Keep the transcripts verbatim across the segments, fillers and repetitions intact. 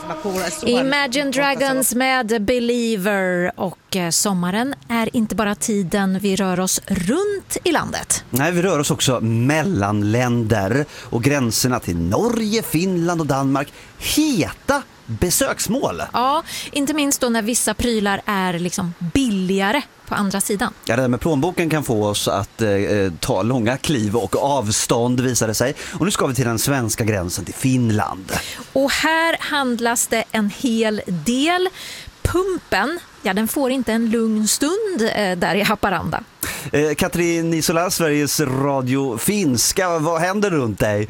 Imagine Dragons med Believer. Och eh, sommaren är inte bara tiden vi rör oss runt i landet. Nej, vi rör oss också mellan länder och gränserna till Norge, Finland och Danmark. Heta besöksmål. Ja, inte minst då när vissa prylar är liksom billigare på andra sidan. Ja, det där med plånboken kan få oss att eh, ta långa kliv och avstånd, visade sig. Och nu ska vi till den svenska gränsen till Finland. Och här handlas det en hel del. Pumpen, ja, den får inte en lugn stund eh, där i Haparanda. Eh, Katrin Nisola, Sveriges Radio Finska, vad händer runt dig?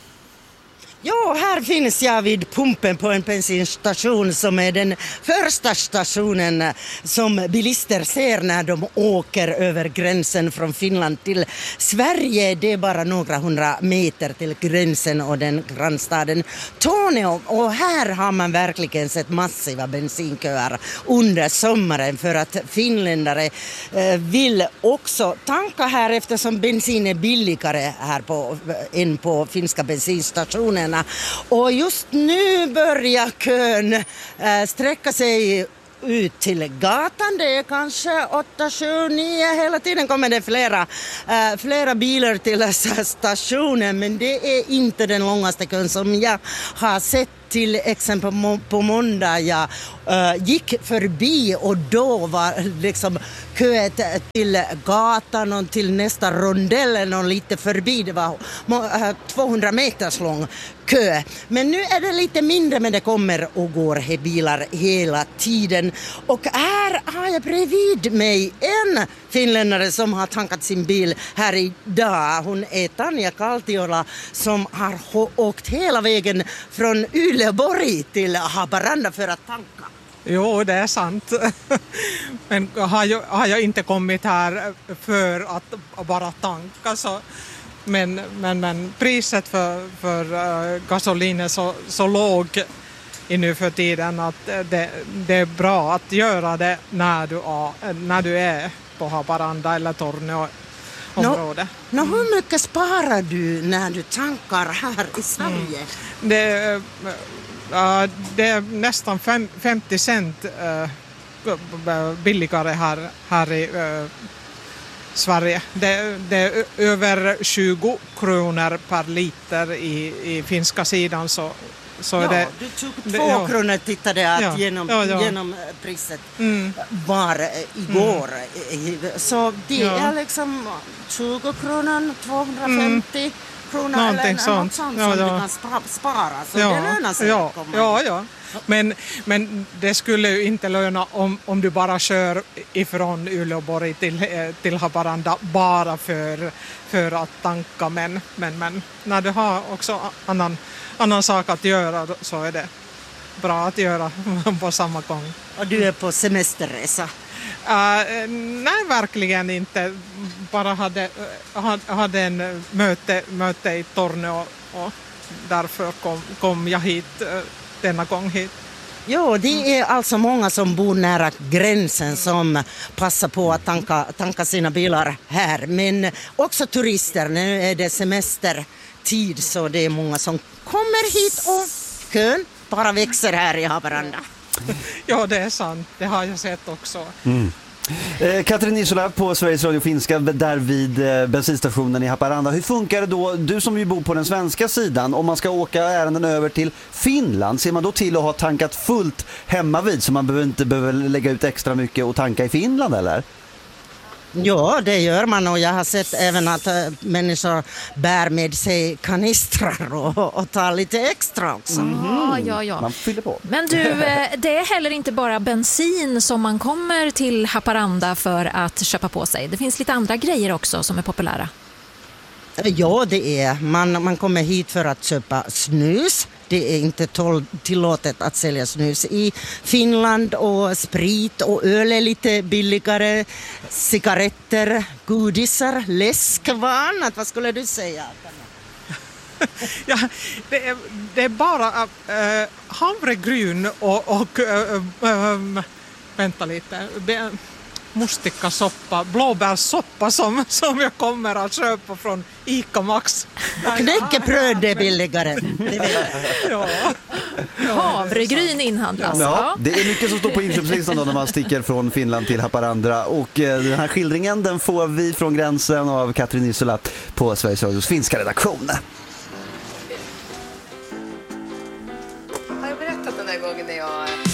Ja, här finns jag vid pumpen på en bensinstation som är den första stationen som bilister ser när de åker över gränsen från Finland till Sverige. Det är bara några hundra meter till gränsen och den grannstaden Torneå. Och här har man verkligen sett massiva bensinköer under sommaren för att finländare vill också tanka här eftersom bensin är billigare här på, än på finska bensinstationen. Och just nu börjar kön äh, sträcka sig ut till gatan. Det är kanske åtta, sju, nio. Hela tiden kommer det flera, äh, flera bilar till stationen. Men det är inte den långaste kön som jag har sett. Till exempel på måndag jag uh, gick förbi och då var liksom köet till gatan och till nästa rondellen och lite förbi. Det var uh, tvåhundra meters lång kö. Men nu är det lite mindre, men det kommer och går bilar hela tiden. Och här har jag bredvid mig en finländare som har tankat sin bil här idag. Hon är Tanja Kaltiola som har åkt hela vägen från Uleåborg till Haparanda för att tanka. Jo, det är sant. Men har jag, har jag inte kommit här för att bara tanka så... Men, men, men priset för, för uh, gasolin är så, så låg i nu för tiden att det, det är bra att göra det när du, när du är på Haparanda eller Torneå område. No, no, hur mycket sparar du när du tankar här i Sverige? Mm. Det, uh, det är nästan fem, femtio cent uh, billigare här, här i uh, Sverige. Det, det är över tjugo kronor per liter i, i finska sidan så, så ja, det... Du tog två ja. kronor tittade att ja. Genom, ja, ja. genom priset mm. var igår. Mm. Så det ja. är liksom tjugo kronor, tvåhundrafemtio mm. kronor någonting eller sånt. något sånt ja, som ja. du kan spara. Så ja. det lönar sig ja. att komma. Ja, ja. Men, men det skulle ju inte löna om, om du bara kör ifrån Uleåborg till, till Haparanda bara för, för att tanka. Men, men, men när du har också annan, annan sak att göra så är det bra att göra på samma gång. Och du är på semesterresa? Uh, nej, verkligen inte. Bara hade, hade en möte, möte i Torneå och därför kom, kom jag hit uh, denna gång hit. Jo, det är alltså många som bor nära gränsen som passar på att tanka, tanka sina bilar här. Men också turister, nu är det semestertid så det är många som kommer hit och kön bara växer här i Haparanda. Ja, det är sant. Det har jag sett också. Mm. Eh, Katrin Nisola på Sveriges Radio Finska där vid eh, bensinstationen i Haparanda. Hur funkar det då, du som ju bor på den svenska sidan, om man ska åka ärenden över till Finland, ser man då till att ha tankat fullt hemma vid så man behöver inte behöver lägga ut extra mycket och tanka i Finland eller? Ja, det gör man och jag har sett även att äh, människor bär med sig kanistrar och, och tar lite extra också. Mm. Ja, ja, ja. Man fyller på. Men du, det är heller inte bara bensin som man kommer till Haparanda för att köpa på sig. Det finns lite andra grejer också som är populära. Ja, det är. Man, man kommer hit för att köpa snus. Det är inte tol- tillåtet att sälja snus i Finland och sprit och öl är lite billigare. Cigaretter, godisar, läsk, vad annat? Vad skulle du säga? Ja, det är, det är bara äh, havregryn och, och äh, äh, vänta lite, mustikasoppa, blåbärssoppa som, som jag kommer att köpa från Ica Max. Och knäckebröd är billigare. Ja. Havregryn inhandlas. Ja, det är mycket som står på inköpslistan då när man sticker från Finland till Haparanda. Och eh, den här skildringen den får vi från gränsen av Katrin Isola på Sveriges Radios finska redaktion. Har jag berättat den där gången när jag